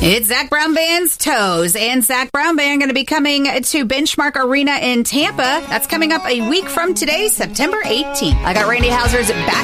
It's Zach Brown Band's Toes, and Zach Brown Band going to be coming to Benchmark Arena in Tampa. That's coming up a week from today, September 18th. I got Randy Hauser's Back